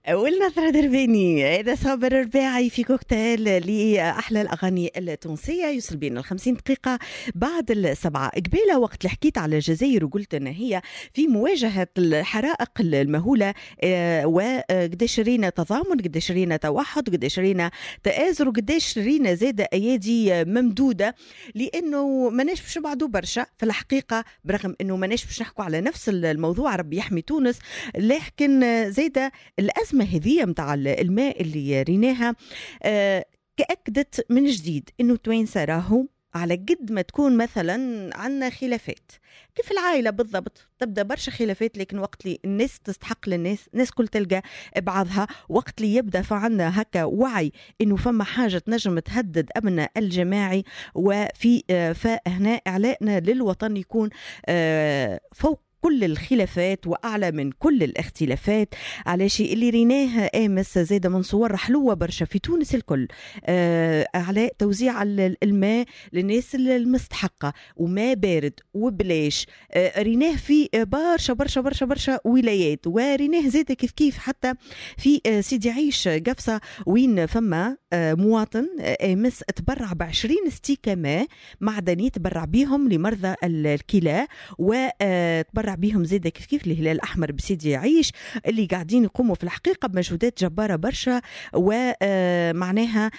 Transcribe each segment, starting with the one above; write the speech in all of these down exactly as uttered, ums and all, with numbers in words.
والنظرة درباني هذا صابر رباعي في كوكتيل لأحلى الأغاني التونسية. يوصل بين الخمسين دقيقة بعد السبعة. قبيلة وقت اللي حكيت على الجزائر وقلت أن هي في مواجهة الحرائق المهولة، وقديش رينا تضامن، قديش رينا توحد، قديش رينا تآزر، وقديش رينا زادة أيادي ممدودة، لأنه ماناش باش نبعدوا برشا في الحقيقة، برغم أنه ماناش باش نحكوا على نفس الموضوع ربي يحمي تونس، لكن زادة الأزمة هذه متاع الماء اللي ريناها آه كأكدت من جديد إنه توينسا راهو على قد ما تكون مثلا عنا خلافات كيف العائلة بالضبط، تبدأ برشا خلافات، لكن وقت اللي الناس تستحق للناس، الناس كل تلقى بعضها. وقت اللي يبدأ فعنا هكا وعي إنه فما حاجة تنجم تهدد أمن الجماعي، وفي آه فهنا إعلائنا للوطن يكون آه فوق كل الخلافات وأعلى من كل الاختلافات. على شيء اللي ريناه آمس زادة من صور حلوة برشا في تونس الكل، آه على توزيع الماء للناس المستحقة، وما بارد وبلاش. آه ريناه في برشا برشا برشا برشا ولايات، وريناه زادة كيف كيف حتى في آه سيدي عيش قفصة، وين فما آه مواطن آه آمس تبرع بعشرين ستيكة ماء معدني، تبرع بيهم لمرضى الكلى، وتبرع بيهم زيادة كيف كيف الهلال الأحمر بسيدي عيش، اللي قاعدين يقوموا في الحقيقة بمجهودات جبارة برشا. ومعناها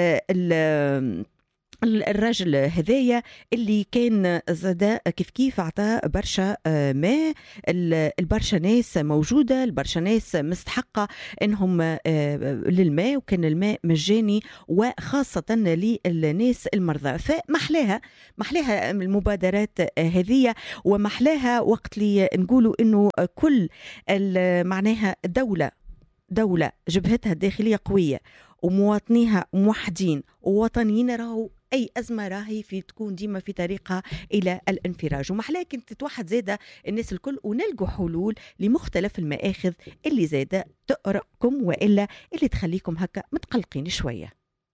الرجل هذايا اللي كان زاد كيف كيف عطى برشا ماء، البرشا ناس موجودة، البرشا ناس مستحقة انهم للماء، وكان الماء مجاني وخاصة للناس المرضى. فمحلاها محلاها المبادرات هذه، ومحلاها وقت اللي نقولوا انه كل معناها دولة دولة جبهتها الداخلية قوية ومواطنيها موحدين ووطنيين، راهو أي أزمة راهي في تكون ديما في طريقها إلى الانفراج. ومحلاها كنت تتوحد زادة الناس الكل، ونلقوا حلول لمختلف المآخذ اللي زادة تقرأكم وإلا اللي تخليكم هكا متقلقين شوية.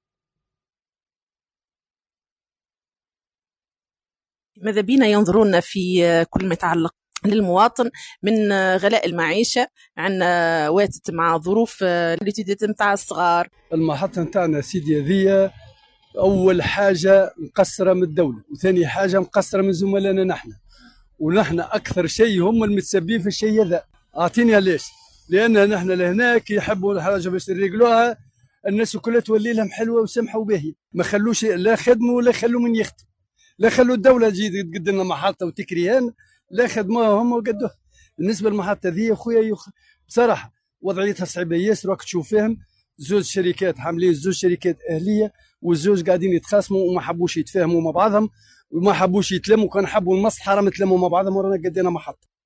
ماذا بينا ينظرون في كل ما يتعلق للمواطن من غلاء المعيشة، عندنا واتت مع ظروف الاتيدات نتاع الصغار. المحطة نتاعنا سيدي هذية أول حاجة مقصرة من الدولة، وثاني حاجة مقصرة من زملائنا نحن، ونحن أكثر شيء هم المتسببين في الشيء هذا. أعطيني ليش؟ لأن نحن لهناك يحبوا الحاجة باش يريقلوها، الناس كلها تولي لهم حلوة وسمحة وباهية، ما خلوش لا خدموا ولا خلوا من يخدم، لا خلوا الدولة تجي تقدم لنا محطة وتكريان، لا خدموها هم وقدوها. بالنسبة للمحطة ذي خويا يخ... بصراحة وضعيتها صعيبة ياسر، راك تشوف فيهم زوج شركات حاملين، زوج شركات أهلية، والزوج قاعدين يتخاصموا وما حبوش يتفاهموا مع بعضهم وما حبوش يتلموا، كان حبوا المصلحة راهم يتلموا مع بعضهم، ورانا قدينا محطة.